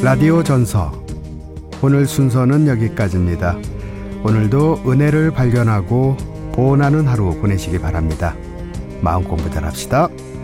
라디오 전서, 오늘 순서는 여기까지입니다. 오늘도 은혜를 발견하고 보온하는 하루 보내시기 바랍니다. 마음 공부들 합시다.